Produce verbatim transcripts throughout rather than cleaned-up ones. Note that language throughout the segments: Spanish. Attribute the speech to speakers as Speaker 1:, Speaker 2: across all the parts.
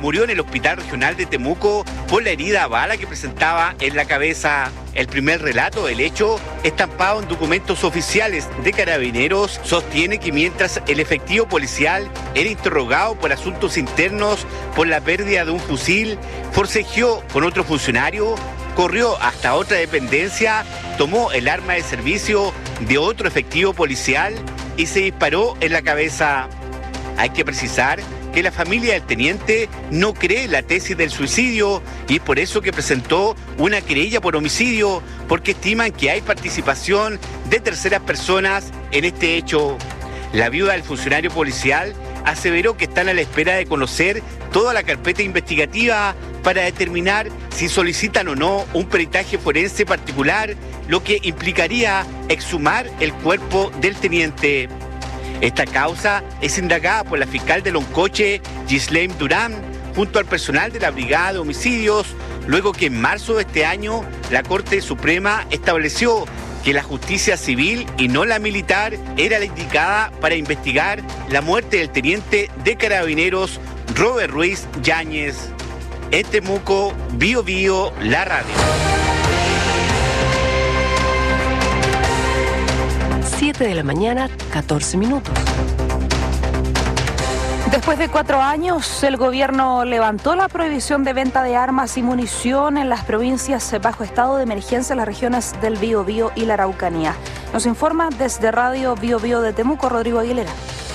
Speaker 1: murió en el Hospital Regional de Temuco por la herida a bala que presentaba en la cabeza. El primer relato del hecho, estampado en documentos oficiales de Carabineros, sostiene que mientras el efectivo policial era interrogado por asuntos internos por la pérdida de un fusil, forcejeó con otro funcionario, corrió hasta otra dependencia, tomó el arma de servicio de otro efectivo policial y se disparó en la cabeza. Hay que precisar que la familia del teniente no cree la tesis del suicidio y es por eso que presentó una querella por homicidio, porque estiman que hay participación de terceras personas en este hecho. La viuda del funcionario policial aseveró que están a la espera de conocer toda la carpeta investigativa para determinar si solicitan o no un peritaje forense particular, lo que implicaría exhumar el cuerpo del teniente. Esta causa es indagada por la fiscal de Loncoche, Ghislaine Durán, junto al personal de la Brigada de Homicidios, luego que en marzo de este año la Corte Suprema estableció que la justicia civil y no la militar era la indicada para investigar la muerte del teniente de Carabineros Robert Ruiz Yáñez. En Temuco, Bio Bio, la radio.
Speaker 2: siete de la mañana, catorce minutos.
Speaker 3: Después de cuatro años, el gobierno levantó la prohibición de venta de armas y munición en las provincias bajo estado de emergencia en las regiones del Biobío y la Araucanía. Nos informa desde Radio Bio Bio de Temuco, Rodrigo Aguilera.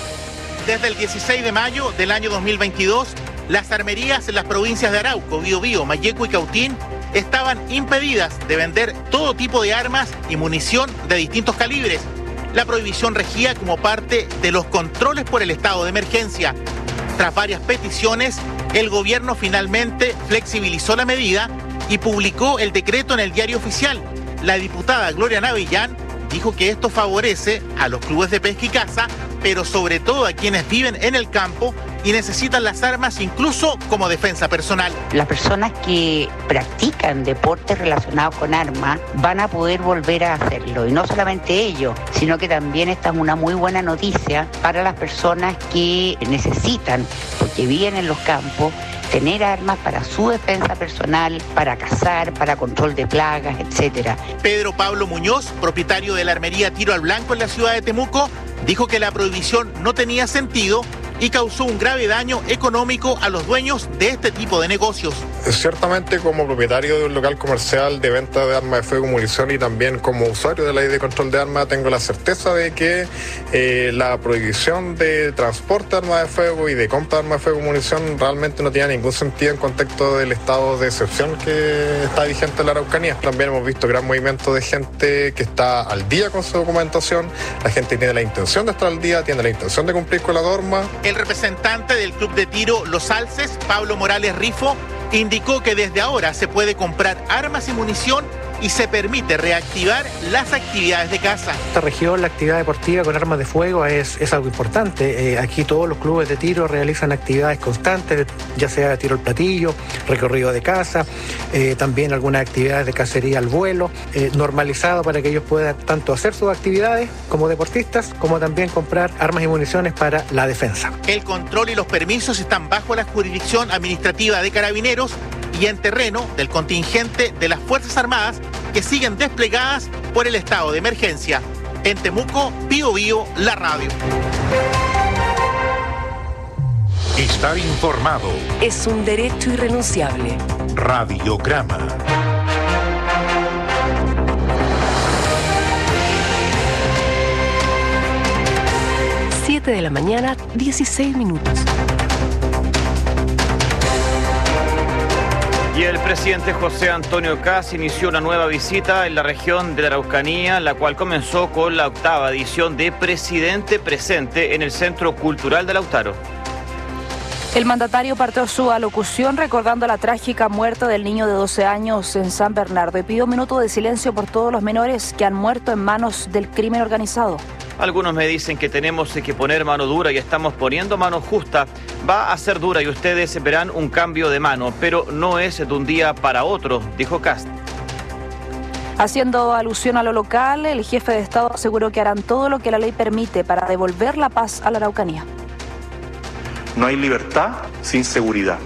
Speaker 4: Desde el dieciséis de mayo del año dos mil veintidós, las armerías en las provincias de Arauco, Biobío, Malleco y Cautín estaban impedidas de vender todo tipo de armas y munición de distintos calibres. La prohibición regía como parte de los controles por el estado de emergencia. Tras varias peticiones, el gobierno finalmente flexibilizó la medida y publicó el decreto en el Diario Oficial. La diputada Gloria Navillán dijo que esto favorece a los clubes de pesca y caza, pero sobre todo a quienes viven en el campo y necesitan las armas incluso como defensa personal.
Speaker 5: Las personas que practican deportes relacionados con armas van a poder volver a hacerlo, y no solamente ellos, sino que también esta es una muy buena noticia para las personas que necesitan, porque viven en los campos, tener armas para su defensa personal, para cazar, para control de plagas, etcétera.
Speaker 4: Pedro Pablo Muñoz, propietario de la armería Tiro al Blanco en la ciudad de Temuco, dijo que la prohibición no tenía sentido y causó un grave daño económico a los dueños de este tipo de negocios.
Speaker 6: Ciertamente, como propietario de un local comercial de venta de armas de fuego y munición y también como usuario de la ley de control de armas, tengo la certeza de que eh, la prohibición de transporte de armas de fuego y de compra de armas de fuego y munición realmente no tiene ningún sentido en contexto del estado de excepción que está vigente en la Araucanía. También hemos visto gran movimiento de gente que está al día con su documentación, la gente tiene la intención de estar al día, tiene la intención de cumplir con la norma.
Speaker 4: El representante del Club de Tiro Los Alces, Pablo Morales Rifo, indicó que desde ahora se puede comprar armas y munición y se permite reactivar las actividades de caza.
Speaker 7: Esta región, la actividad deportiva con armas de fuego es, es algo importante. Eh, aquí todos los clubes de tiro realizan actividades constantes, ya sea tiro al platillo, recorrido de caza, eh, también algunas actividades de cacería al vuelo, eh, normalizado para que ellos puedan tanto hacer sus actividades como deportistas, como también comprar armas y municiones para la defensa.
Speaker 4: El control y los permisos están bajo la jurisdicción administrativa de Carabineros y en terreno del contingente de las Fuerzas Armadas que siguen desplegadas por el estado de emergencia. En Temuco, Bio Bio, la radio.
Speaker 8: Estar informado
Speaker 2: es un derecho irrenunciable.
Speaker 8: Radiograma.
Speaker 2: siete de la mañana, dieciséis minutos.
Speaker 9: Y el presidente José Antonio Kast inició una nueva visita en la región de la Araucanía, la cual comenzó con la octava edición de Presidente Presente en el Centro Cultural de Lautaro.
Speaker 3: El mandatario partió su alocución recordando la trágica muerte del niño de doce años en San Bernardo y pidió un minuto de silencio por todos los menores que han muerto en manos del crimen organizado.
Speaker 9: Algunos me dicen que tenemos que poner mano dura y estamos poniendo mano justa. Va a ser dura y ustedes verán un cambio de mano, pero no es de un día para otro, dijo Kast.
Speaker 3: Haciendo alusión a lo local, el jefe de Estado aseguró que harán todo lo que la ley permite para devolver la paz a la Araucanía.
Speaker 10: No hay libertad sin seguridad.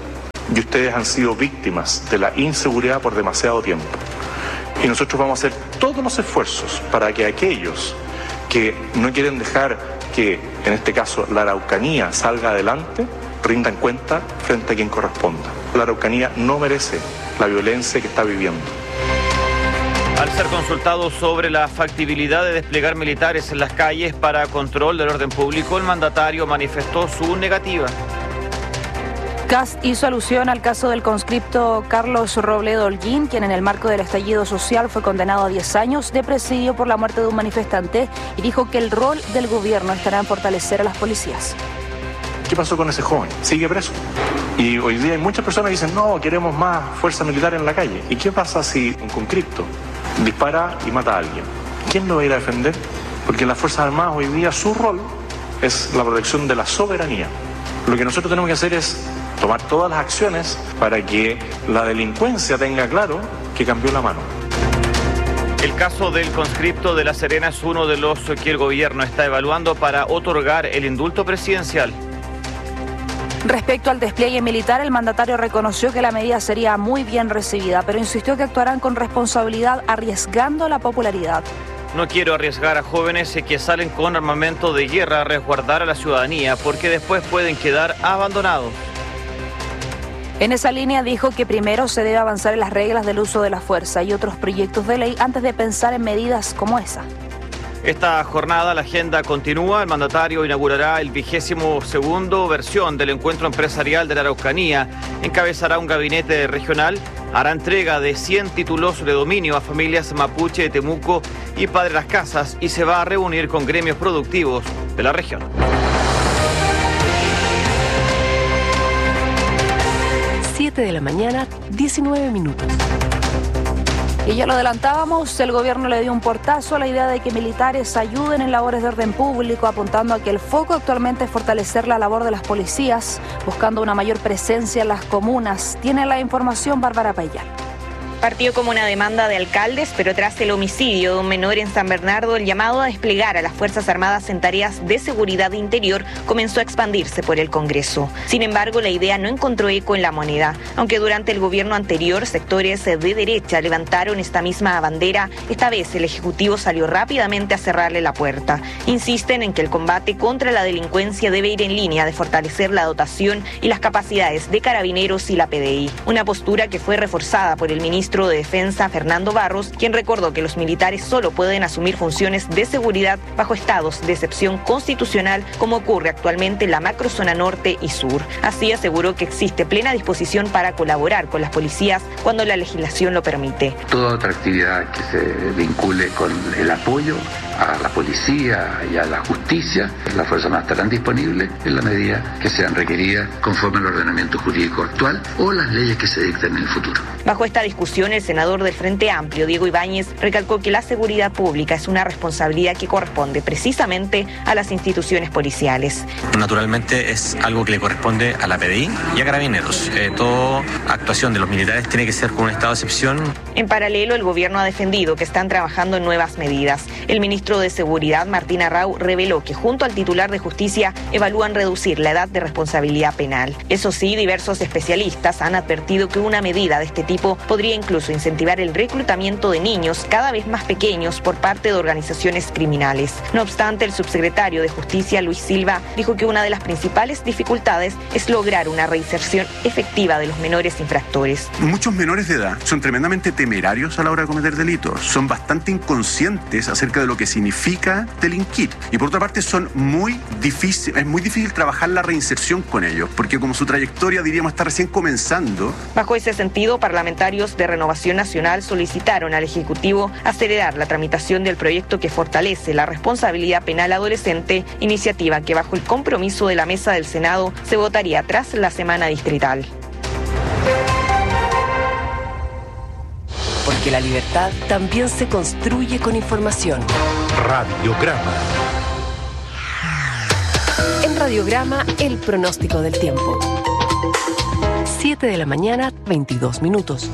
Speaker 10: y ustedes han sido víctimas de la inseguridad por demasiado tiempo. Y nosotros vamos a hacer todos los esfuerzos para que aquellos que no quieren dejar que, en este caso, la Araucanía salga adelante, rindan cuenta frente a quien corresponda. La Araucanía no merece la violencia que está viviendo.
Speaker 9: Al ser consultado sobre la factibilidad de desplegar militares en las calles para control del orden público, el mandatario manifestó su negativa.
Speaker 3: Kast hizo alusión al caso del conscripto Carlos Robledo Holguín, quien en el marco del estallido social fue condenado a diez años de presidio por la muerte de un manifestante, y dijo que el rol del gobierno estará en fortalecer a las policías.
Speaker 10: ¿Qué pasó con ese joven? Sigue preso. Y hoy día hay muchas personas que dicen, no, queremos más fuerza militar en la calle. ¿Y qué pasa si un conscripto dispara y mata a alguien? ¿Quién lo va a ir a defender? Porque las Fuerzas Armadas hoy día su rol es la protección de la soberanía. Lo que nosotros tenemos que hacer es tomar todas las acciones para que la delincuencia tenga claro que cambió la mano.
Speaker 9: El caso del conscripto de La Serena es uno de los que el gobierno está evaluando para otorgar el indulto presidencial.
Speaker 3: Respecto al despliegue militar, el mandatario reconoció que la medida sería muy bien recibida, pero insistió que actuarán con responsabilidad, arriesgando la popularidad.
Speaker 9: No quiero arriesgar a jóvenes que salen con armamento de guerra a resguardar a la ciudadanía, porque después pueden quedar abandonados.
Speaker 3: En esa línea dijo que primero se debe avanzar en las reglas del uso de la fuerza y otros proyectos de ley antes de pensar en medidas como esa.
Speaker 9: Esta jornada la agenda continúa. El mandatario inaugurará el vigésimo segundo versión del encuentro empresarial de la Araucanía. Encabezará un gabinete regional, hará entrega de cien títulos de dominio a familias mapuche de Temuco y Padre Las Casas y se va a reunir con gremios productivos de la región.
Speaker 2: siete de la mañana, diecinueve minutos.
Speaker 3: Y ya lo adelantábamos, el gobierno le dio un portazo a la idea de que militares ayuden en labores de orden público, apuntando a que el foco actualmente es fortalecer la labor de las policías, buscando una mayor presencia en las comunas. Tiene la información Bárbara Payán.
Speaker 11: Partió como una demanda de alcaldes, pero tras el homicidio de un menor en San Bernardo, el llamado a desplegar a las Fuerzas Armadas en tareas de seguridad interior comenzó a expandirse por el Congreso. Sin embargo, la idea no encontró eco en la moneda. Aunque durante el gobierno anterior sectores de derecha levantaron esta misma bandera, esta vez el Ejecutivo salió rápidamente a cerrarle la puerta. Insisten en que el combate contra la delincuencia debe ir en línea de fortalecer la dotación y las capacidades de Carabineros y la P D I. Una postura que fue reforzada por el ministro de Defensa, Fernando Barros, quien recordó que los militares solo pueden asumir funciones de seguridad bajo estados de excepción constitucional, como ocurre actualmente en la macrozona norte y sur. Así aseguró que existe plena disposición para colaborar con las policías cuando la legislación lo permite.
Speaker 12: Toda otra actividad que se vincule con el apoyo a la policía y a la justicia, las Fuerzas Armadas estarán disponibles en la medida que sean requeridas conforme al ordenamiento jurídico actual o las leyes que se dicten en el futuro.
Speaker 11: Bajo esta discusión, el senador del Frente Amplio, Diego Ibáñez, recalcó que la seguridad pública es una responsabilidad que corresponde precisamente a las instituciones policiales.
Speaker 13: Naturalmente es algo que le corresponde a la P D I y a Carabineros. Eh, toda actuación de los militares tiene que ser con un estado de excepción.
Speaker 11: En paralelo, el gobierno ha defendido que están trabajando en nuevas medidas. El ministro de Seguridad, Martín Arrau, reveló que junto al titular de Justicia evalúan reducir la edad de responsabilidad penal. Eso sí, diversos especialistas han advertido que una medida de este tipo podría incluso incentivar el reclutamiento de niños cada vez más pequeños por parte de organizaciones criminales. No obstante, el subsecretario de Justicia, Luis Silva, dijo que una de las principales dificultades es lograr una reinserción efectiva de los menores infractores.
Speaker 14: Muchos menores de edad son tremendamente temerarios a la hora de cometer delitos, son bastante inconscientes acerca de lo que significa delinquir y por otra parte son muy difícil, es muy difícil trabajar la reinserción con ellos, porque como su trayectoria diríamos está recién comenzando.
Speaker 11: Bajo ese sentido, parlamentarios de Renovación Nacional solicitaron al Ejecutivo acelerar la tramitación del proyecto que fortalece la responsabilidad penal adolescente, iniciativa que bajo el compromiso de la mesa del Senado se votaría tras la semana distrital.
Speaker 2: Porque la libertad también se construye con información.
Speaker 8: Radiograma.
Speaker 2: En Radiograma, el pronóstico del tiempo. siete de la mañana, veintidós minutos.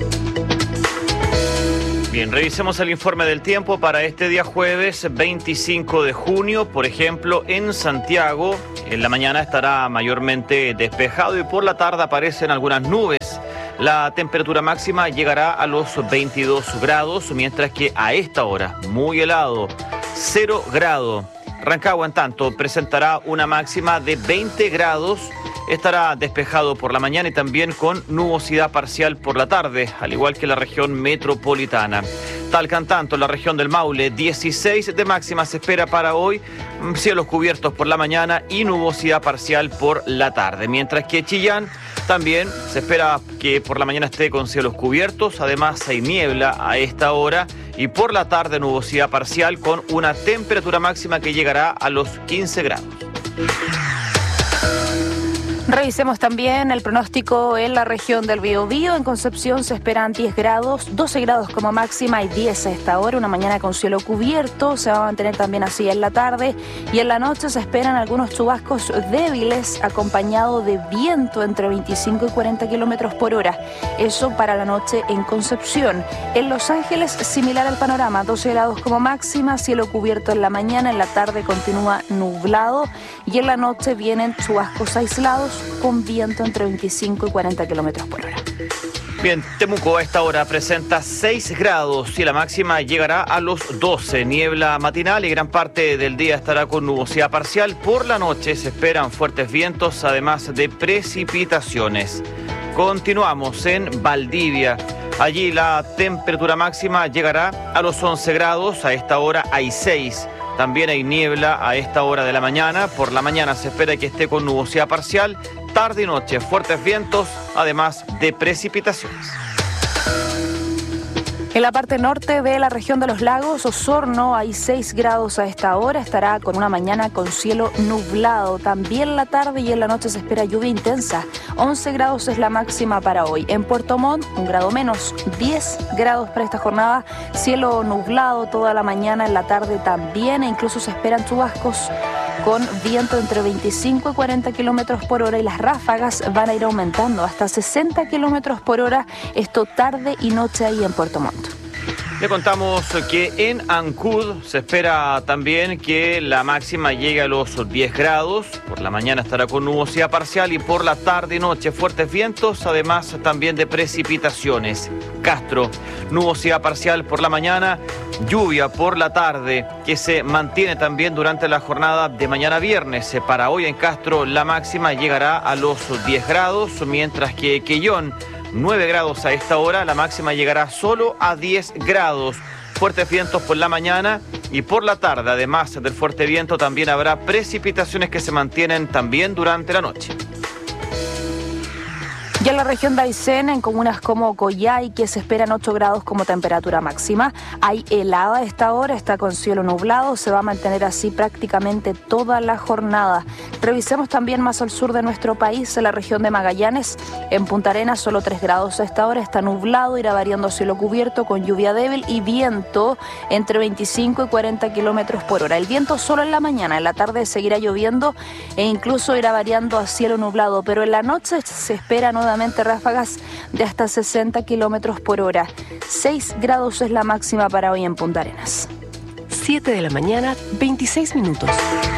Speaker 9: Bien, revisemos el informe del tiempo para este día jueves veinticinco de junio. Por ejemplo, en Santiago, en la mañana estará mayormente despejado y por la tarde aparecen algunas nubes La temperatura máxima llegará a los veintidós grados, mientras que a esta hora, muy helado, cero grado. Rancagua, en tanto, presentará una máxima de veinte grados. Estará despejado por la mañana y también con nubosidad parcial por la tarde, al igual que la región metropolitana. Talca, en tanto, la región del Maule, dieciséis de máxima se espera para hoy, cielos cubiertos por la mañana y nubosidad parcial por la tarde. Mientras que Chillán también se espera que por la mañana esté con cielos cubiertos, además hay niebla a esta hora y por la tarde nubosidad parcial con una temperatura máxima que llegará a los quince grados.
Speaker 3: Revisemos también el pronóstico en la región del Biobío. En Concepción se esperan diez grados, doce grados como máxima y diez a esta hora. Una mañana con cielo cubierto, se va a mantener también así en la tarde. Y en la noche se esperan algunos chubascos débiles acompañado de viento entre veinticinco y cuarenta kilómetros por hora. Eso para la noche en Concepción. En Los Ángeles, similar al panorama, doce grados como máxima, cielo cubierto en la mañana, en la tarde continúa nublado y en la noche vienen chubascos aislados con viento entre veinticinco y cuarenta kilómetros por hora.
Speaker 9: Bien, Temuco a esta hora presenta seis grados y la máxima llegará a los doce. Niebla matinal y gran parte del día estará con nubosidad parcial. Por la noche se esperan fuertes vientos, además de precipitaciones. Continuamos en Valdivia. Allí la temperatura máxima llegará a los once grados. A esta hora hay seis. También hay niebla a esta hora de la mañana. Por la mañana se espera que esté con nubosidad parcial. Tarde y noche, fuertes vientos, además de precipitaciones.
Speaker 3: En la parte norte de la región de los lagos, Osorno, hay seis grados a esta hora. Estará con una mañana con cielo nublado. También la tarde y en la noche se espera lluvia intensa. once grados es la máxima para hoy. En Puerto Montt, un grado menos, diez grados para esta jornada. Cielo nublado toda la mañana, en la tarde también. E incluso se esperan chubascos con viento entre veinticinco y cuarenta kilómetros por hora y las ráfagas van a ir aumentando hasta sesenta kilómetros por hora. Esto tarde y noche ahí en Puerto Montt.
Speaker 9: Le contamos que en Ancud se espera también que la máxima llegue a los diez grados. Por la mañana estará con nubosidad parcial y por la tarde y noche fuertes vientos, además también de precipitaciones. Castro, nubosidad parcial por la mañana, lluvia por la tarde, que se mantiene también durante la jornada de mañana viernes. Para hoy en Castro la máxima llegará a los diez grados, mientras que Quellón, nueve grados a esta hora, la máxima llegará solo a diez grados. Fuertes vientos por la mañana y por la tarde, además del fuerte viento, también habrá precipitaciones que se mantienen también durante la noche.
Speaker 3: Y en la región de Aysén, en comunas como Coyhai, que se esperan ocho grados como temperatura máxima, hay helada a esta hora, está con cielo nublado, se va a mantener así prácticamente toda la jornada. Revisemos también más al sur de nuestro país, en la región de Magallanes, en Punta Arenas, solo tres grados a esta hora, está nublado, irá variando cielo cubierto con lluvia débil y viento entre veinticinco y cuarenta kilómetros por hora. El viento solo en la mañana, en la tarde seguirá lloviendo e incluso irá variando a cielo nublado, pero en la noche se espera nuevamente ráfagas de hasta sesenta kilómetros por hora. seis grados es la máxima para hoy en Punta Arenas.
Speaker 2: siete de la mañana, veintiséis minutos.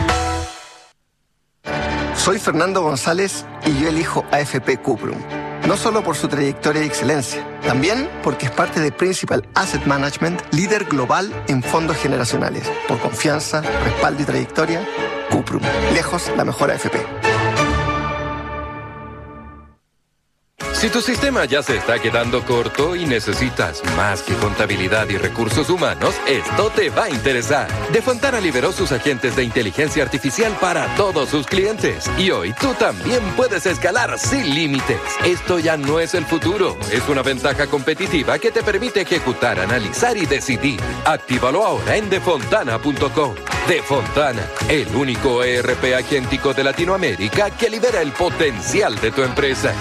Speaker 15: Soy Fernando González y yo elijo A F P Cuprum. No solo por su trayectoria y excelencia, también porque es parte de Principal Asset Management, líder global en fondos generacionales. Por confianza, respaldo y trayectoria, Cuprum. Lejos la mejor A F P.
Speaker 16: Si tu sistema ya se está quedando corto y necesitas más que contabilidad y recursos humanos, esto te va a interesar. Defontana liberó sus agentes de inteligencia artificial para todos sus clientes. Y hoy tú también puedes escalar sin límites. Esto ya no es el futuro. Es una ventaja competitiva que te permite ejecutar, analizar y decidir. Actívalo ahora en defontana punto com. Defontana, el único E R P agéntico de Latinoamérica que libera el potencial de tu empresa.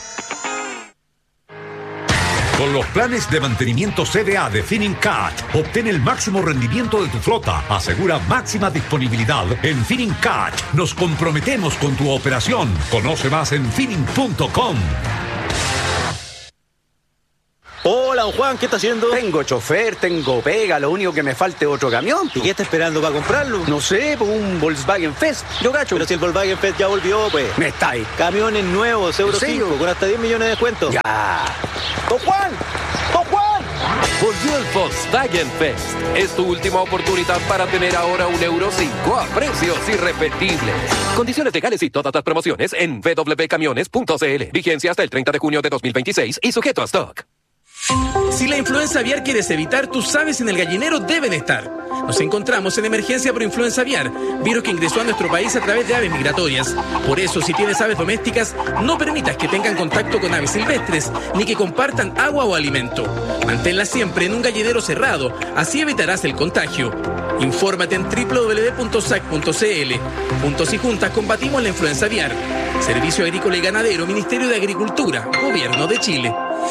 Speaker 8: Con los planes de mantenimiento C D A de Finincat, obtén el máximo rendimiento de tu flota. Asegura máxima disponibilidad. En Finincat nos comprometemos con tu operación. Conoce más en Finin punto com.
Speaker 9: Hola.
Speaker 17: Hola, don Juan, ¿qué está haciendo?
Speaker 18: Tengo chofer, tengo pega, lo único que me falta es otro camión.
Speaker 17: ¿Y qué está esperando para comprarlo?
Speaker 18: No sé, pues un Volkswagen Fest, yo cacho.
Speaker 17: Pero si el Volkswagen Fest ya volvió, pues.
Speaker 18: Me está ahí.
Speaker 17: Camiones nuevos, Euro cinco, con hasta diez millones de descuento.
Speaker 18: Ya.
Speaker 17: ¡Don Juan! ¡Don Juan!
Speaker 16: Volvió el Volkswagen Fest. Es tu última oportunidad para tener ahora un Euro cinco a precios irrepetibles. Condiciones legales y todas las promociones en w w w punto camiones punto c l. Vigencia hasta el treinta de junio de dos mil veintiséis y sujeto a stock.
Speaker 19: Si la influenza aviar quieres evitar, tus aves en el gallinero deben estar. Nos encontramos en emergencia por influenza aviar, virus que ingresó a nuestro país a través de aves migratorias. Por eso, si tienes aves domésticas, no permitas que tengan contacto con aves silvestres, ni que compartan agua o alimento. Manténlas siempre en un gallinero cerrado, así evitarás el contagio. Infórmate en w w w punto s a c punto c l. Juntos y juntas combatimos la influenza aviar. Servicio Agrícola y Ganadero, Ministerio de Agricultura, Gobierno de Chile.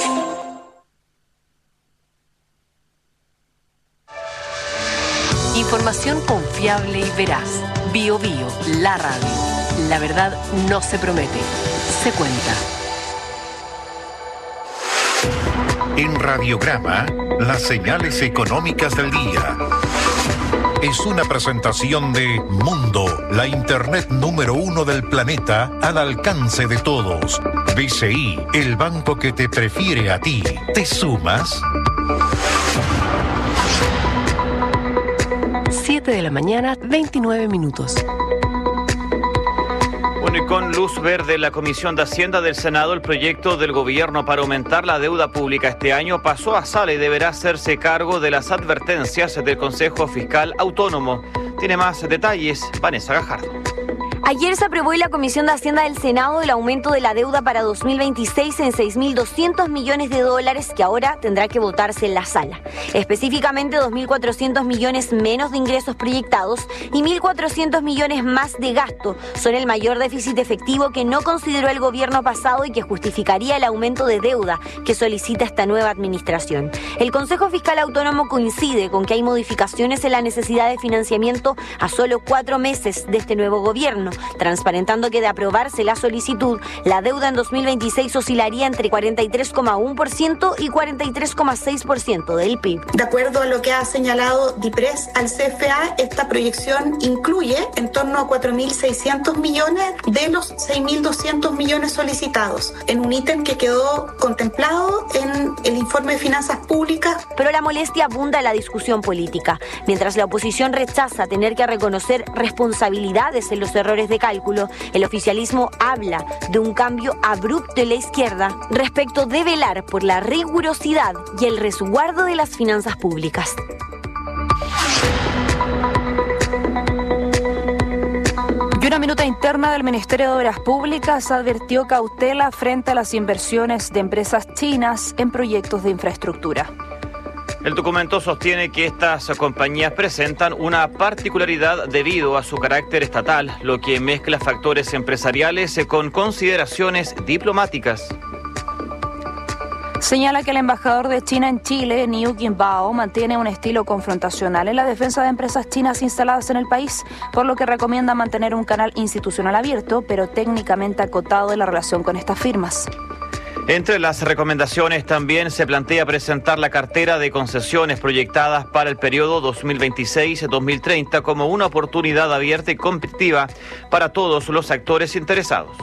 Speaker 2: Información confiable y veraz. Bio Bio, la radio. La verdad no se promete, se cuenta.
Speaker 20: En Radiograma, las señales económicas del día. Es una presentación de Mundo, la internet número uno del planeta al alcance de todos. B C I, el banco que te prefiere a ti. ¿Te sumas?
Speaker 2: siete de la mañana, veintinueve minutos.
Speaker 9: Bueno, y con luz verde la Comisión de Hacienda del Senado, el proyecto del gobierno para aumentar la deuda pública este año pasó a sala y deberá hacerse cargo de las advertencias del Consejo Fiscal Autónomo. Tiene más detalles Vanessa Gajardo.
Speaker 21: Ayer se aprobó en la Comisión de Hacienda del Senado el aumento de la deuda para dos mil veintiséis en seis mil doscientos millones de dólares que ahora tendrá que votarse en la sala. Específicamente dos mil cuatrocientos millones menos de ingresos proyectados y mil cuatrocientos millones más de gasto. Son el mayor déficit efectivo que no consideró el gobierno pasado y que justificaría el aumento de deuda que solicita esta nueva administración. El Consejo Fiscal Autónomo coincide con que hay modificaciones en la necesidad de financiamiento a solo cuatro meses de este nuevo gobierno, transparentando que de aprobarse la solicitud, la deuda en dos mil veintiséis oscilaría entre cuarenta y tres coma uno por ciento y cuarenta y tres coma seis por ciento del P I B.
Speaker 22: De acuerdo a lo que ha señalado DIPRES al C F A, esta proyección incluye en torno a cuatro mil seiscientos millones de los seis mil doscientos millones solicitados, en un ítem que quedó contemplado en el informe de finanzas públicas.
Speaker 21: Pero la molestia abunda en la discusión política. Mientras la oposición rechaza tener que reconocer responsabilidades en los errores de cálculo, el oficialismo habla de un cambio abrupto de la izquierda respecto de velar por la rigurosidad y el resguardo de las finanzas públicas.
Speaker 3: Y una minuta interna del Ministerio de Obras Públicas advirtió cautela frente a las inversiones de empresas chinas en proyectos de infraestructura.
Speaker 9: El documento sostiene que estas compañías presentan una particularidad debido a su carácter estatal, lo que mezcla factores empresariales con consideraciones diplomáticas.
Speaker 3: Señala que el embajador de China en Chile, Niu Qinbao, mantiene un estilo confrontacional en la defensa de empresas chinas instaladas en el país, por lo que recomienda mantener un canal institucional abierto, pero técnicamente acotado en la relación con estas firmas.
Speaker 9: Entre las recomendaciones también se plantea presentar la cartera de concesiones proyectadas para el periodo dos mil veintiséis a dos mil treinta como una oportunidad abierta y competitiva para todos los actores interesados.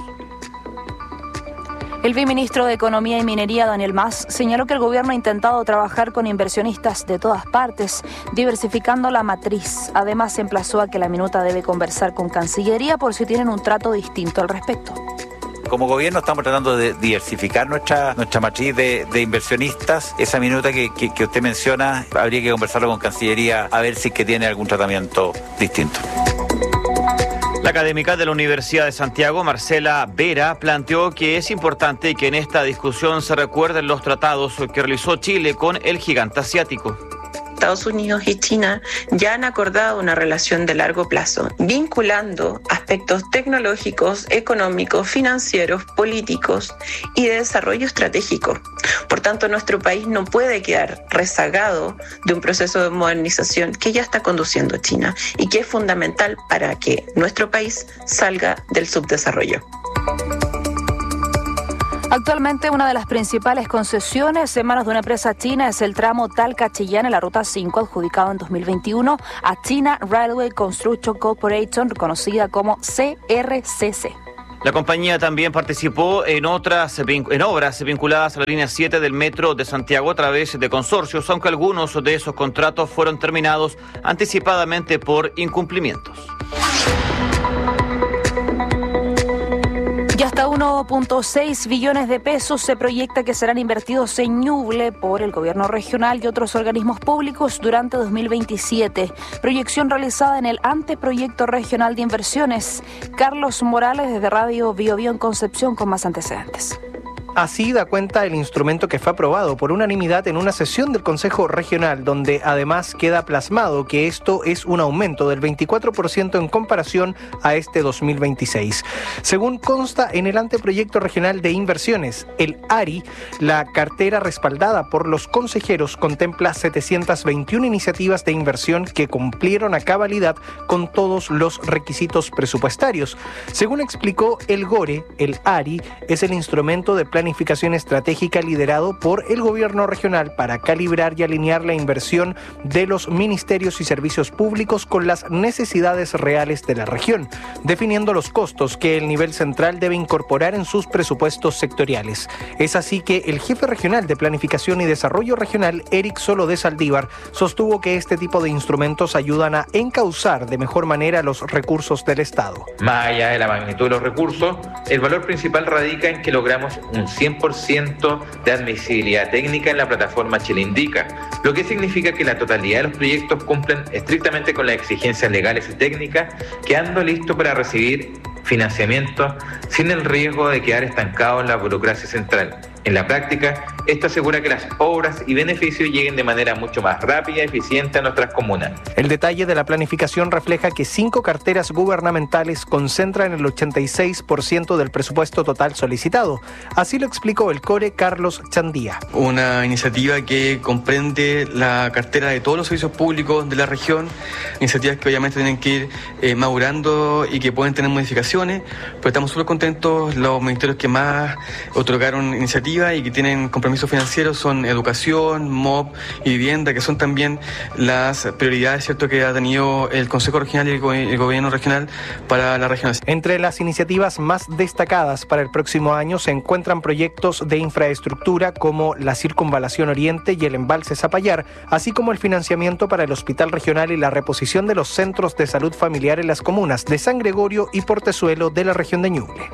Speaker 3: El viceministro de Economía y Minería, Daniel Mas, señaló que el gobierno ha intentado trabajar con inversionistas de todas partes, diversificando la matriz. Además, se emplazó a que la minuta debe conversar con Cancillería por si tienen un trato distinto al respecto.
Speaker 23: Como gobierno estamos tratando de diversificar nuestra nuestra matriz de, de inversionistas. Esa minuta que, que, que usted menciona, habría que conversarlo con Cancillería a ver si es que tiene algún tratamiento distinto.
Speaker 9: La académica de la Universidad de Santiago, Marcela Vera, planteó que es importante que en esta discusión se recuerden los tratados que realizó Chile con el gigante asiático.
Speaker 24: Estados Unidos y China ya han acordado una relación de largo plazo, vinculando aspectos tecnológicos, económicos, financieros, políticos y de desarrollo estratégico. Por tanto, nuestro país no puede quedar rezagado de un proceso de modernización que ya está conduciendo China y que es fundamental para que nuestro país salga del subdesarrollo.
Speaker 3: Actualmente una de las principales concesiones en manos de una empresa china es el tramo Talca-Chillán en la Ruta cinco, adjudicado en dos mil veintiuno a China Railway Construction Corporation, conocida como C R C C.
Speaker 9: La compañía también participó en otras en obras vinculadas a la línea siete del Metro de Santiago a través de consorcios, aunque algunos de esos contratos fueron terminados anticipadamente por incumplimientos.
Speaker 3: Y hasta uno punto seis billones de pesos se proyecta que serán invertidos en Ñuble por el gobierno regional y otros organismos públicos durante dos mil veintisiete. Proyección realizada en el anteproyecto regional de inversiones. Carlos Morales desde Radio Bio Bio en Concepción con más antecedentes.
Speaker 1: Así da cuenta el instrumento que fue aprobado por unanimidad en una sesión del Consejo Regional, donde además queda plasmado que esto es un aumento del veinticuatro por ciento en comparación a este dos mil veintiséis. Según consta en el anteproyecto regional de inversiones, el A R I, la cartera respaldada por los consejeros contempla setecientas veintiuna iniciativas de inversión que cumplieron a cabalidad con todos los requisitos presupuestarios. Según explicó el GORE, el A R I es el instrumento de planificación planificación estratégica liderado por el gobierno regional para calibrar y alinear la inversión de los ministerios y servicios públicos con las necesidades reales de la región, definiendo los costos que el nivel central debe incorporar en sus presupuestos sectoriales. Es así que el jefe regional de Planificación y Desarrollo Regional, Eric Solo de Saldívar, sostuvo que este tipo de instrumentos ayudan a encauzar de mejor manera los recursos del Estado.
Speaker 5: Más allá de la magnitud de los recursos, el valor principal radica en que logramos un cien por ciento de admisibilidad técnica en la plataforma Chile Indica, lo que significa que la totalidad de los proyectos cumplen estrictamente con las exigencias legales y técnicas, quedando listos para recibir financiamiento sin el riesgo de quedar estancados en la burocracia central. En la práctica, esto asegura que las obras y beneficios lleguen de manera mucho más rápida y eficiente a nuestras comunas.
Speaker 1: El detalle de la planificación refleja que cinco carteras gubernamentales concentran el ochenta y seis por ciento del presupuesto total solicitado. Así lo explicó el core Carlos Chandía.
Speaker 6: Una iniciativa que comprende la cartera de todos los servicios públicos de la región, iniciativas que obviamente tienen que ir eh, madurando y que pueden tener modificaciones, pero estamos súper contentos. Los ministerios que más otorgaron iniciativas y que tienen compromisos financieros son educación, M O B y vivienda, que son también las prioridades, ¿cierto?, que ha tenido el Consejo Regional y el, go- el Gobierno Regional para la región.
Speaker 1: Entre las iniciativas más destacadas para el próximo año se encuentran proyectos de infraestructura como la Circunvalación Oriente y el Embalse Zapallar, así como el financiamiento para el Hospital Regional y la reposición de los centros de salud familiar en las comunas de San Gregorio y Portezuelo de la región de Ñuble.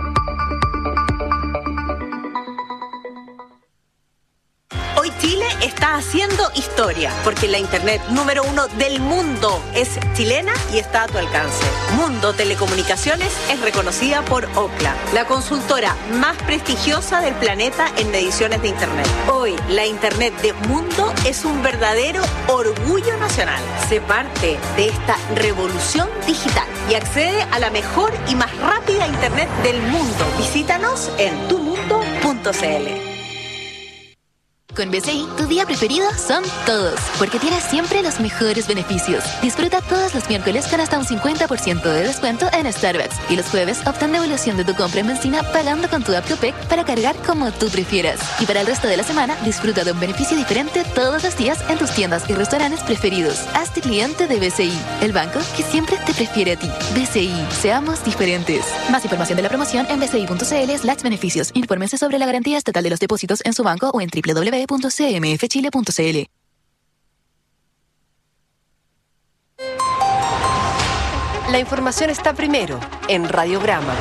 Speaker 7: Hoy Chile está haciendo historia, porque la internet número uno del mundo es chilena y está a tu alcance. Mundo Telecomunicaciones es reconocida por Ookla, la consultora más prestigiosa del planeta en mediciones de internet. Hoy, la internet de Mundo es un verdadero orgullo nacional. Sé parte de esta revolución digital y accede a la mejor y más rápida internet del mundo. Visítanos en tu mundo punto c l.
Speaker 25: Con B C I, tu día preferido son todos, porque tienes siempre los mejores beneficios. Disfruta todos los miércoles con hasta un cincuenta por ciento de descuento en Starbucks. Y los jueves obtén devolución de tu compra en benzina pagando con tu app Copec para cargar como tú prefieras. Y para el resto de la semana, disfruta de un beneficio diferente todos los días en tus tiendas y restaurantes preferidos. Hazte cliente de B C I, el banco que siempre te prefiere a ti. B C I, seamos diferentes. Más información de la promoción en bci punto c l slash beneficios. Infórmense sobre la garantía estatal de los depósitos en su banco o en doble u doble u doble u punto c m f chile punto c l.
Speaker 2: La información está primero en Radiograma.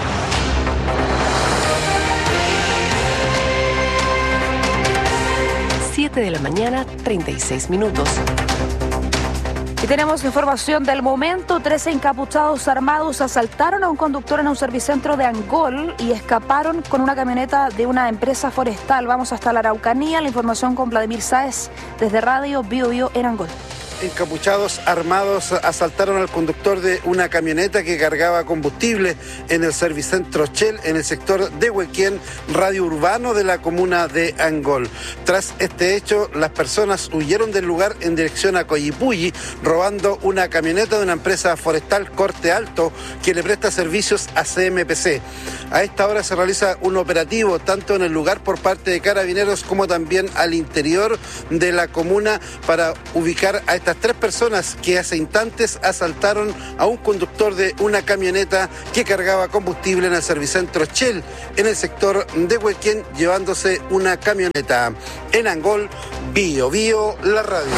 Speaker 2: siete de la mañana, treinta y seis minutos.
Speaker 3: Y tenemos información del momento. Trece encapuchados armados asaltaron a un conductor en un servicentro de Angol y escaparon con una camioneta de una empresa forestal. Vamos hasta la Araucanía. La información con Vladimir Sáez desde Radio Bio Bio en Angol.
Speaker 4: encapuchados armados asaltaron al conductor de una camioneta que cargaba combustible en el Servicentro Shell en el sector de Huequén, radio urbano de la comuna de Angol. Tras este hecho, las personas huyeron del lugar en dirección a Coyipulli, robando una camioneta de una empresa forestal Corte Alto que le presta servicios a C M P C. A esta hora se realiza un operativo tanto en el lugar por parte de Carabineros como también al interior de la comuna para ubicar a estas tres personas que hace instantes asaltaron a un conductor de una camioneta que cargaba combustible en el Servicentro Shell en el sector de Huequén, llevándose una camioneta. En Angol, Bio Bio, la radio.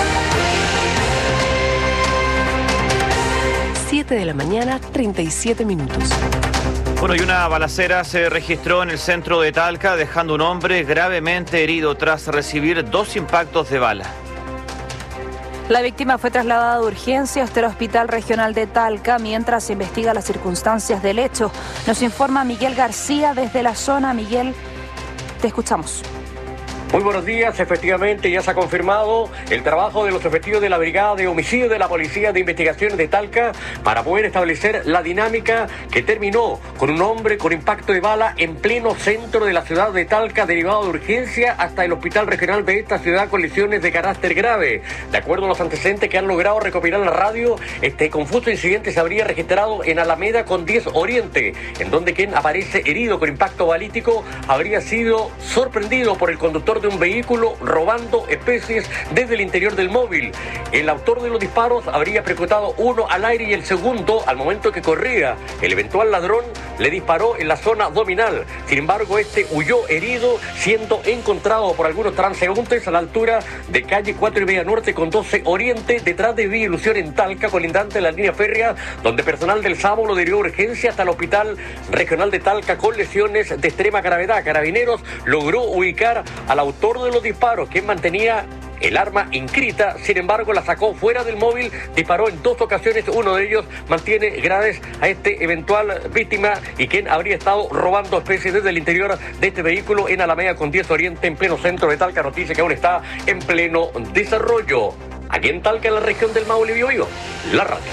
Speaker 2: siete de la mañana, treinta y siete minutos.
Speaker 9: Bueno, y una balacera se registró en el centro de Talca, dejando un hombre gravemente herido tras recibir dos impactos de bala.
Speaker 3: La víctima fue trasladada de urgencia hasta el Hospital Regional de Talca mientras se investiga las circunstancias del hecho. Nos informa Miguel García desde la zona. Miguel, te escuchamos.
Speaker 10: Muy buenos días, efectivamente ya se ha confirmado el trabajo de los efectivos de la Brigada de Homicidio de la Policía de Investigaciones de Talca para poder establecer la dinámica que terminó con un hombre con impacto de bala en pleno centro de la ciudad de Talca, derivado de urgencia hasta el Hospital Regional de esta ciudad con lesiones de carácter grave. De acuerdo a los antecedentes que han logrado recopilar la radio, este confuso incidente se habría registrado en Alameda con diez Oriente, en donde quien aparece herido con impacto balístico habría sido sorprendido por el conductor de un vehículo robando especies desde el interior del móvil. El autor de los disparos habría percutado uno al aire y el segundo al momento que corría. El eventual ladrón le disparó en la zona abdominal. Sin embargo, este huyó herido, siendo encontrado por algunos transeúntes a la altura de calle cuatro y media Norte con doce Oriente, detrás de Vía Ilusión en Talca, colindante de la línea férrea, donde personal del SAMU lo derivó urgencia hasta el Hospital Regional de Talca con lesiones de extrema gravedad. Carabineros logró ubicar al autor de los disparos, quien mantenía el arma inscrita, sin embargo la sacó fuera del móvil, disparó en dos ocasiones, uno de ellos mantiene graves a este eventual víctima y quien habría estado robando especies desde el interior de este vehículo en Alameda con diez Oriente, en pleno centro de Talca. Noticia que aún está en pleno desarrollo. Aquí en Talca, en la región del Maule, Bio Bio, la radio.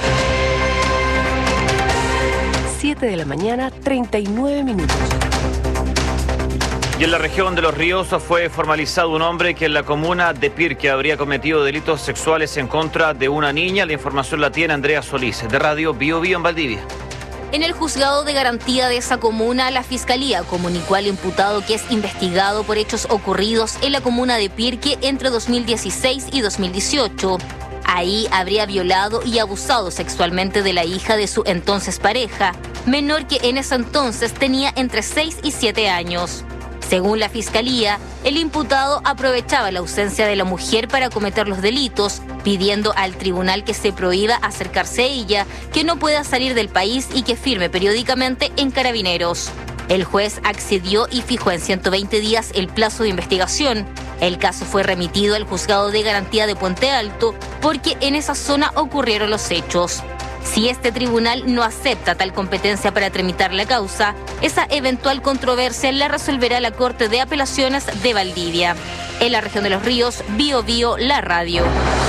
Speaker 2: siete de la mañana, treinta y nueve minutos.
Speaker 9: Y en la región de Los Ríos fue formalizado un hombre que en la comuna de Pirque habría cometido delitos sexuales en contra de una niña. La información la tiene Andrea Solís, de Radio Bio Bio en Valdivia.
Speaker 12: En el juzgado de garantía de esa comuna, la Fiscalía comunicó al imputado que es investigado por hechos ocurridos en la comuna de Pirque entre dos mil dieciséis y dos mil dieciocho. Ahí habría violado y abusado sexualmente de la hija de su entonces pareja, menor que en ese entonces tenía entre seis y siete años. Según la Fiscalía, el imputado aprovechaba la ausencia de la mujer para cometer los delitos, pidiendo al tribunal que se prohíba acercarse a ella, que no pueda salir del país y que firme periódicamente en Carabineros. El juez accedió y fijó en ciento veinte días el plazo de investigación. El caso fue remitido al Juzgado de Garantía de Puente Alto porque en esa zona ocurrieron los hechos. Si este tribunal no acepta tal competencia para tramitar la causa, esa eventual controversia la resolverá la Corte de Apelaciones de Valdivia. En la región de Los Ríos, Bio Bio, la radio.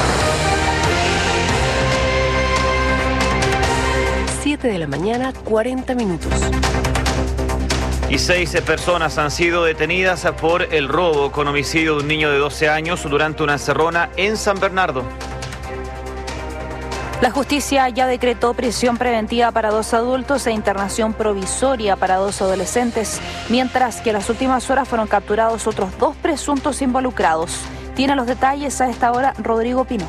Speaker 2: siete de la mañana, cuarenta minutos.
Speaker 9: Y seis personas han sido detenidas por el robo con homicidio de un niño de doce años durante una encerrona en San Bernardo.
Speaker 3: La justicia ya decretó prisión preventiva para dos adultos e internación provisoria para dos adolescentes, mientras que en las últimas horas fueron capturados otros dos presuntos involucrados. Tiene los detalles a esta hora Rodrigo Pino.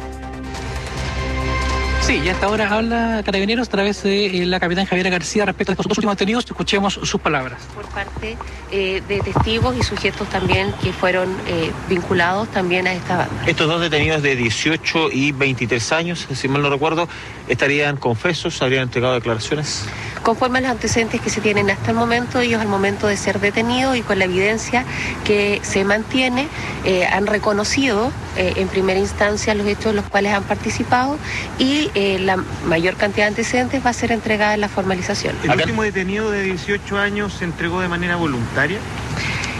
Speaker 13: Sí, y hasta ahora habla Carabineros a través de la capitán Javiera García respecto a estos dos últimos detenidos. Escuchemos sus palabras.
Speaker 14: Por parte eh, de testigos y sujetos también que fueron eh, vinculados también a esta banda.
Speaker 26: Estos dos detenidos de dieciocho y veintitrés años, si mal no recuerdo, estarían confesos, habrían entregado declaraciones.
Speaker 14: Conforme a los antecedentes que se tienen hasta el momento, ellos al momento de ser detenidos y con la evidencia que se mantiene, eh, han reconocido eh, en primera instancia los hechos en los cuales han participado y eh, la mayor cantidad de antecedentes va a ser entregada en la formalización.
Speaker 26: ¿El último detenido de dieciocho años se entregó de manera voluntaria?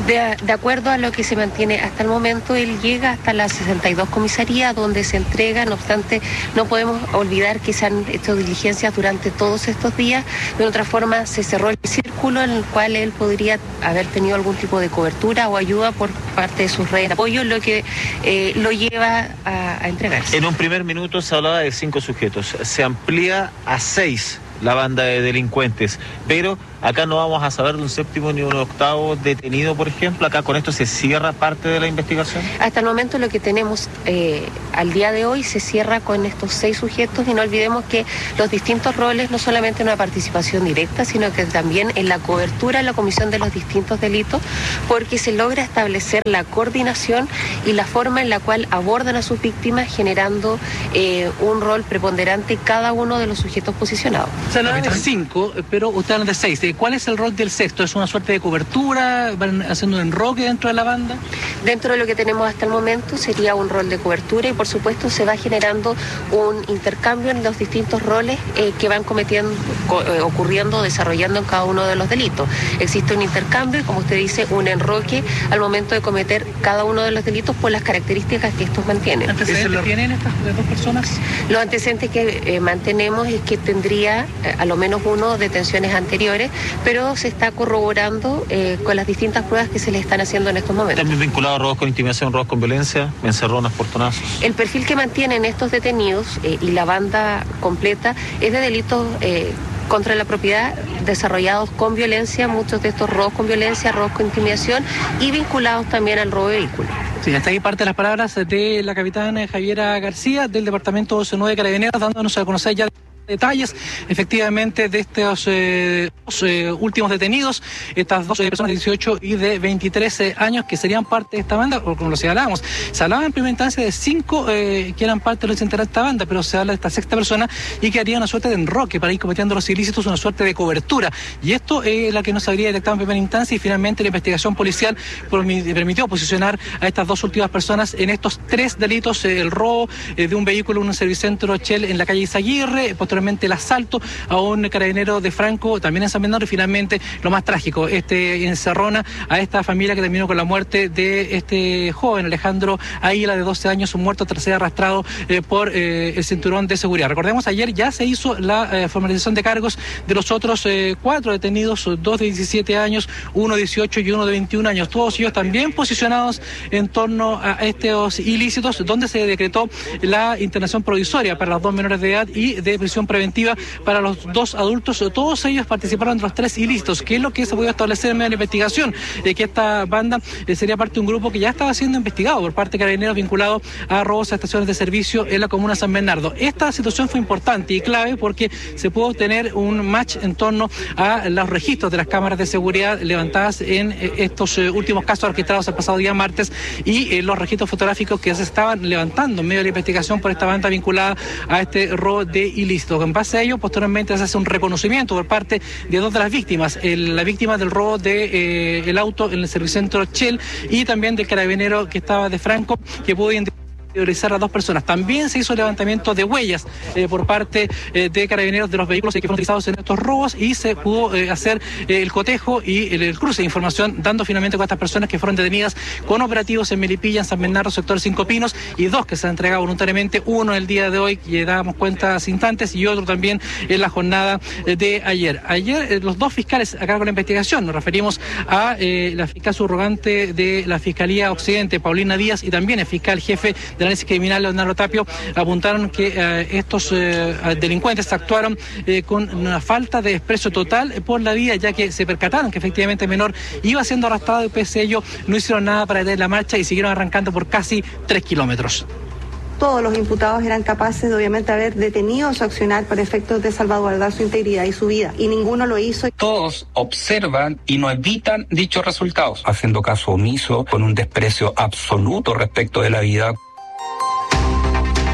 Speaker 24: De, de acuerdo a lo que se mantiene hasta el momento, él llega hasta las sesenta y dos comisarías donde se entrega. No obstante, no podemos olvidar que se han hecho diligencias durante todos estos días. De otra forma, se cerró el círculo en el cual él podría haber tenido algún tipo de cobertura o ayuda por parte de sus redes de apoyo, lo que eh, lo lleva a, a entregarse.
Speaker 26: En un primer minuto se hablaba de cinco sujetos. Se amplía a seis la banda de delincuentes, pero acá no vamos a saber de un séptimo ni un octavo detenido, por ejemplo. Acá con esto se cierra parte de la investigación.
Speaker 24: Hasta el momento lo que tenemos eh, al día de hoy se cierra con estos seis sujetos, y no olvidemos que los distintos roles, no solamente en una participación directa, sino que también en la cobertura, en la comisión de los distintos delitos, porque se logra establecer la coordinación y la forma en la cual abordan a sus víctimas, generando eh, un rol preponderante cada uno de los sujetos posicionados.
Speaker 13: Se habla de cinco, pero usted habla de seis. ¿Cuál es el rol del sexto? ¿Es una suerte de cobertura? ¿Van haciendo un enroque dentro de la banda?
Speaker 24: Dentro de lo que tenemos hasta el momento sería un rol de cobertura, y por supuesto se va generando un intercambio en los distintos roles eh, que van cometiendo, co eh, ocurriendo, desarrollando en cada uno de los delitos. Existe un intercambio y, como usted dice, un enroque al momento de cometer cada uno de los delitos por las características que estos mantienen.
Speaker 13: ¿Antecedentes lo... tienen estas dos personas?
Speaker 24: Los antecedentes que eh, mantenemos es que tendría a lo menos uno detenciones anteriores, pero se está corroborando eh, con las distintas pruebas que se le están haciendo en estos momentos.
Speaker 26: ¿También vinculado a robos con intimidación, robos con violencia, encerronas, portonazos?
Speaker 24: El perfil que mantienen estos detenidos eh, y la banda completa es de delitos eh, contra la propiedad desarrollados con violencia, muchos de estos robos con violencia, robos con intimidación, y vinculados también al robo de vehículos.
Speaker 13: Sí, hasta ahí parte de las palabras de la capitana Javiera García del Departamento doce nueve de Carabineros, dándonos a conocer ya detalles efectivamente de estos eh, dos, eh, últimos detenidos, estas dos eh, personas de dieciocho y de veintitrés eh, años que serían parte de esta banda, o como lo señalábamos. Se hablaba en primera instancia de cinco eh, que eran parte de los integrantes de esta banda, pero se habla de esta sexta persona y que haría una suerte de enroque para ir cometiendo los ilícitos, una suerte de cobertura. Y esto es la que no se habría detectado en primera instancia, y finalmente la investigación policial permitió posicionar a estas dos últimas personas en estos tres delitos: eh, el robo eh, de un vehículo en un servicentro Shell en la calle Izaguirre, posteriormente el asalto a un carabinero de Franco, también en San Bernardo, y finalmente lo más trágico, este encerrona a esta familia que terminó con la muerte de este joven Alejandro Águila, de doce años, muerto tras ser arrastrado eh, por eh, el cinturón de seguridad. Recordemos, ayer ya se hizo la eh, formalización de cargos de los otros eh, cuatro detenidos, dos de diecisiete años, uno de dieciocho y uno de veintiún años, todos ellos también posicionados en torno a estos ilícitos, donde se decretó la internación provisoria para los dos menores de edad y de prisión preventiva para los dos adultos. Todos ellos participaron de los tres ilícitos, que es lo que se pudo establecer en medio de la investigación, eh, que esta banda eh, sería parte de un grupo que ya estaba siendo investigado por parte de Carabineros vinculado a robos a estaciones de servicio en la comuna de San Bernardo. Esta situación fue importante y clave porque se pudo obtener un match en torno a los registros de las cámaras de seguridad levantadas en eh, estos eh, últimos casos registrados el pasado día martes, y eh, los registros fotográficos que se estaban levantando en medio de la investigación por esta banda vinculada a este robo de ilícito. En base a ello, posteriormente se hace un reconocimiento por parte de dos de las víctimas, el, la víctima del robo de eh, el auto en el servicentro Shell, y también del carabinero que estaba de Franco, que pudo identificar priorizar a dos personas. También se hizo levantamiento de huellas eh, por parte eh, de Carabineros de los vehículos que fueron utilizados en estos robos, y se pudo eh, hacer eh, el cotejo y el, el cruce de información, dando finalmente con estas personas que fueron detenidas con operativos en Melipilla, en San Bernardo, sector Cinco Pinos, y dos que se han entregado voluntariamente, uno el día de hoy, que dábamos cuenta hace instantes, y otro también en la jornada eh, de ayer. Ayer eh, los dos fiscales a cargo de la investigación, nos referimos a eh, la fiscal subrogante de la Fiscalía Occidente, Paulina Díaz, y también el fiscal jefe de análisis criminal, Leonardo Tapio, apuntaron que eh, estos eh, delincuentes actuaron eh, con una falta de desprecio total por la vía, ya que se percataron que efectivamente el menor iba siendo arrastrado, y pese a ello no hicieron nada para detener la marcha y siguieron arrancando por casi tres kilómetros.
Speaker 8: Todos los imputados eran capaces de obviamente haber detenido su accionar para efectos de salvaguardar su integridad y su vida, y ninguno lo hizo.
Speaker 11: Todos observan y no evitan dichos resultados, haciendo caso omiso, con un desprecio absoluto respecto de la vida.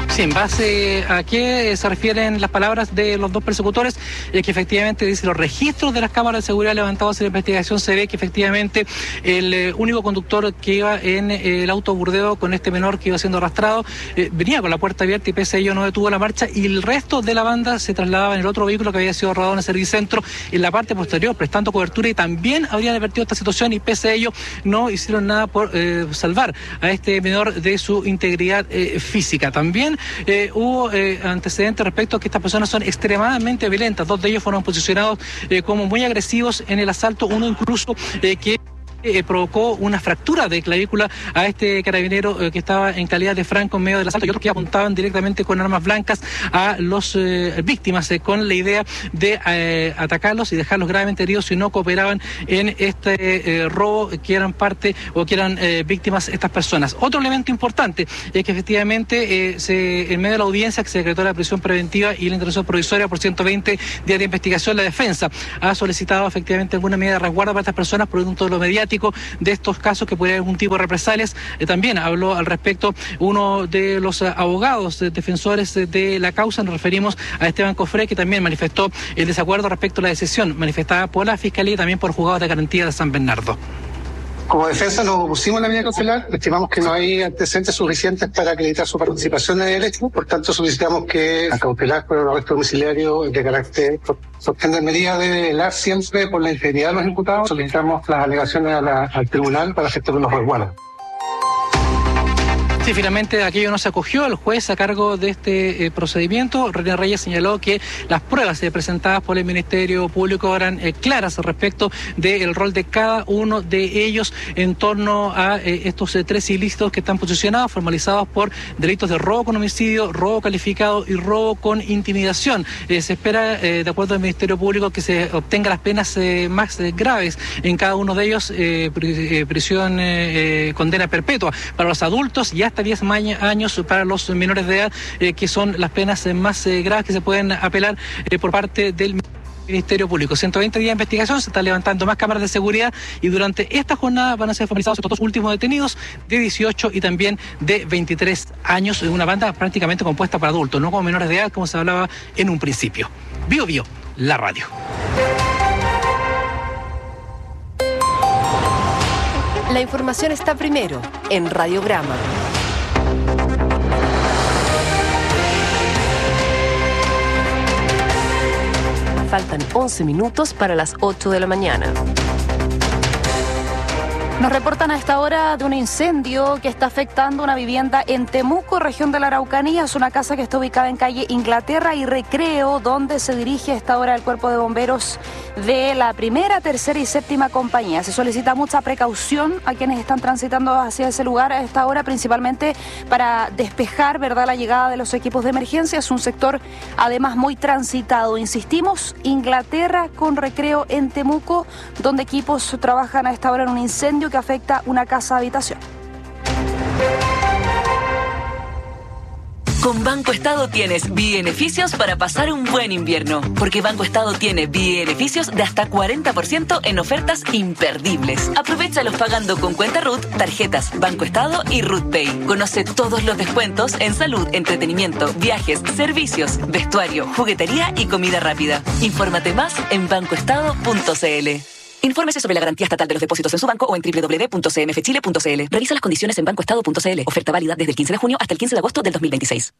Speaker 13: Sí, en base a qué se refieren las palabras de los dos persecutores, es que efectivamente dice los registros de las cámaras de seguridad levantados en la investigación, se ve que efectivamente el eh, único conductor que iba en eh, el auto Burdeo con este menor que iba siendo arrastrado eh, venía con la puerta abierta y pese a ello no detuvo la marcha, y el resto de la banda se trasladaba en el otro vehículo que había sido rodado en el servicentro en la parte posterior prestando cobertura, y también habrían advertido esta situación y pese a ello no hicieron nada por eh, salvar a este menor de su integridad eh, física. También Eh, hubo eh, antecedentes respecto a que estas personas son extremadamente violentas. Dos de ellos fueron posicionados eh, como muy agresivos en el asalto, uno incluso eh, que Eh, provocó una fractura de clavícula a este carabinero eh, que estaba en calidad de franco en medio del asalto, y otros que apuntaban directamente con armas blancas a los eh, víctimas eh, con la idea de eh, atacarlos y dejarlos gravemente heridos si no cooperaban en este eh, robo, que eran parte o que eran eh, víctimas estas personas. Otro elemento importante es que efectivamente eh, se, en medio de la audiencia que se decretó la prisión preventiva y la intervención provisoria por ciento veinte días de investigación, la defensa ha solicitado efectivamente alguna medida de resguardo para estas personas producto de lo mediático de estos casos que puede haber algún tipo de represalias. Eh, también habló al respecto uno de los uh, abogados eh, defensores de, de la causa, nos referimos a Esteban Cofré, que también manifestó el desacuerdo respecto a la decisión manifestada por la Fiscalía y también por juzgados de garantía de San Bernardo.
Speaker 15: Como defensa nos opusimos a la medida cautelar, estimamos que no hay antecedentes suficientes para acreditar su participación en el hecho, por tanto solicitamos que la cautelar por el arresto domiciliario de carácter sostener medidas de velar siempre por la integridad de los imputados. Solicitamos las alegaciones a la, al tribunal para efecto de los resguardos.
Speaker 13: Sí, finalmente aquello no se acogió. El juez a cargo de este eh, procedimiento, René Reyes, señaló que las pruebas eh, presentadas por el Ministerio Público eran eh, claras respecto del rol de cada uno de ellos en torno a eh, estos eh, tres ilícitos que están posicionados, formalizados por delitos de robo con homicidio, robo calificado y robo con intimidación. Eh, se espera, eh, de acuerdo al Ministerio Público, que se obtengan las penas eh, más eh, graves en cada uno de ellos, eh, pri- eh, prisión, eh, eh, condena perpetua para los adultos y hasta diez años para los menores de edad, eh, que son las penas eh, más eh, graves que se pueden apelar eh, por parte del Ministerio Público. ciento veinte días de investigación, se están levantando más cámaras de seguridad y durante esta jornada van a ser formalizados estos dos últimos detenidos de dieciocho y también de veintitrés años, en una banda prácticamente compuesta por adultos, no como menores de edad como se hablaba en un principio. Bio Bio, la radio.
Speaker 2: La información está primero en Radiograma. Faltan once minutos para las ocho de la mañana.
Speaker 3: Nos reportan a esta hora de un incendio que está afectando una vivienda en Temuco, región de la Araucanía. Es una casa que está ubicada en calle Inglaterra y Recreo, donde se dirige a esta hora el cuerpo de bomberos de la primera, tercera y séptima compañía. Se solicita mucha precaución a quienes están transitando hacia ese lugar a esta hora, principalmente para despejar, ¿verdad?, la llegada de los equipos de emergencia. Es un sector además muy transitado. Insistimos, Inglaterra con Recreo en Temuco, donde equipos trabajan a esta hora en un incendio que afecta una casa habitación.
Speaker 16: Con Banco Estado tienes beneficios para pasar un buen invierno, porque Banco Estado tiene beneficios de hasta cuarenta por ciento en ofertas imperdibles. Aprovéchalos pagando con cuenta R U T, tarjetas Banco Estado y R U T Pay. Conoce todos los descuentos en salud, entretenimiento, viajes, servicios, vestuario, juguetería y comida rápida. Infórmate más en banco estado punto c l. Infórmese sobre la garantía estatal de los depósitos en su banco o en doble u doble u doble u punto c m f chile punto c l. Revisa las condiciones en banco estado punto c l. Oferta válida desde el quince de junio hasta el quince de agosto del dos mil veintiséis.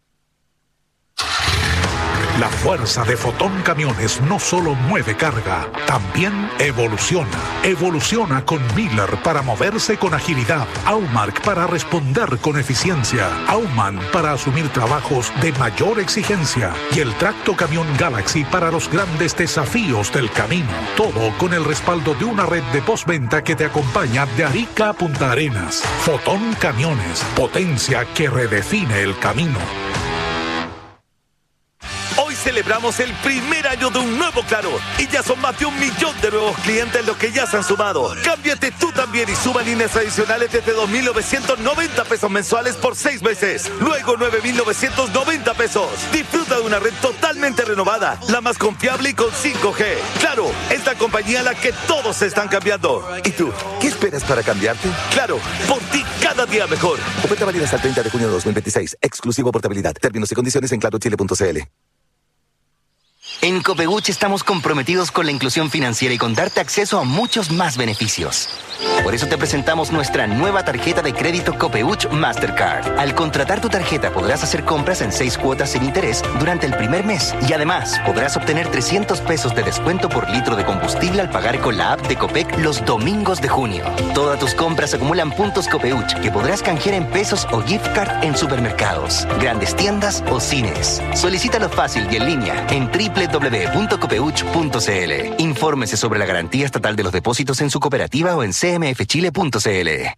Speaker 17: La fuerza de Fotón Camiones no solo mueve carga, también evoluciona. Evoluciona con Miller para moverse con agilidad, Aumark para responder con eficiencia, Auman para asumir trabajos de mayor exigencia y el Tracto Camión Galaxy para los grandes desafíos del camino. Todo con el respaldo de una red de postventa que te acompaña de Arica a Punta Arenas. Fotón Camiones, potencia que redefine el camino.
Speaker 18: Hoy celebramos el primer año de un nuevo Claro. Y ya son más de un millón de nuevos clientes los que ya se han sumado. Cámbiate tú también y suma líneas adicionales desde dos mil novecientos noventa pesos mensuales por seis meses. Luego nueve mil novecientos noventa pesos. Disfruta de una red totalmente renovada, la más confiable y con cinco G. Claro, es la compañía a la que todos se están cambiando.
Speaker 19: ¿Y tú? ¿Qué esperas para cambiarte?
Speaker 18: Claro, por ti cada día mejor.
Speaker 19: Oferta válida hasta el treinta de junio de dos mil veintiséis. Exclusivo portabilidad. Términos y condiciones en claro chile punto c l.
Speaker 20: En Copeuch estamos comprometidos con la inclusión financiera y con darte acceso a muchos más beneficios. Por eso te presentamos nuestra nueva tarjeta de crédito Copeuch Mastercard. Al contratar tu tarjeta podrás hacer compras en seis cuotas sin interés durante el primer mes. Y además podrás obtener trescientos pesos de descuento por litro de combustible al pagar con la app de Copec los domingos de junio. Todas tus compras acumulan puntos Copeuch que podrás canjear en pesos o gift card en supermercados, grandes tiendas o cines. Solicítalo fácil y en línea en doble u doble u doble u punto copeuch punto c l. Infórmese sobre la garantía estatal de los depósitos en su cooperativa o en c m f chile punto c l.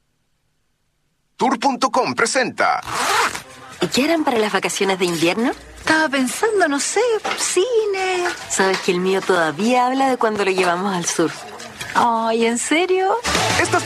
Speaker 21: Tour punto com presenta.
Speaker 22: ¿Y qué harán para las vacaciones de invierno? Estaba pensando, no sé, cine. ¿Sabes que el mío todavía habla de cuando lo llevamos al sur? Ay, ¿en serio?
Speaker 21: Estas